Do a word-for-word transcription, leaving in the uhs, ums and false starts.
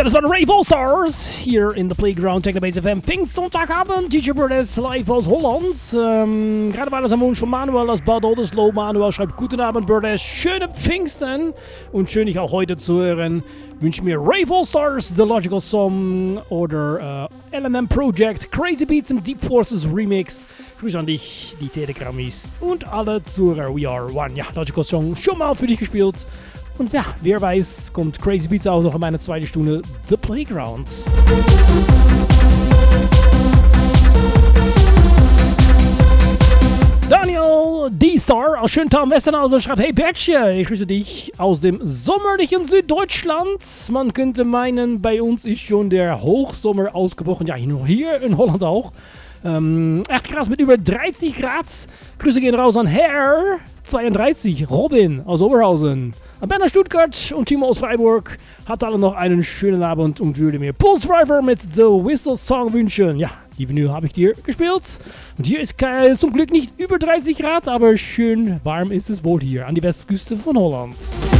das waren Rave All-Stars hier in the Playground Technobase F M. Pfingstsonntagabend, D J Burdes live aus Holland. Ähm, gerade war das am Wunsch von Manuel aus Bad Oldesloe. Manuel schreibt: Guten Abend, Burdes. Schöne Pfingsten. Und schön, dich auch heute zu hören. Wünsche mir Rave All-Stars, The Logical Song oder äh, L M M Project, Crazy Beats und Deep Forces Remix. Grüße an dich, die Telegramis und alle Zuhörer. We Are One. Ja, Logical Song schon mal für dich gespielt. Und ja, wer weiß, kommt Crazy Beats auch noch in meine zweite Stunde The Playground. Daniel D-Star aus Schöntal Westernhausen schreibt: Hey Bertje, ich grüße dich aus dem sommerlichen Süddeutschland. Man könnte meinen, bei uns ist schon der Hochsommer ausgebrochen. Ja, hier in Holland auch. Ähm, echt krass, mit über dreißig Grad. Grüße gehen raus an Herr zweiunddreißig, Robin aus Oberhausen. An Berner Stuttgart und Timo aus Freiburg. Hat alle noch einen schönen Abend und würde mir Pulse Driver mit The Whistle Song wünschen. Ja, die Vinyl habe ich dir gespielt. Und hier ist kein, zum Glück nicht über dreißig Grad, aber schön warm ist es wohl hier an die Westküste von Holland.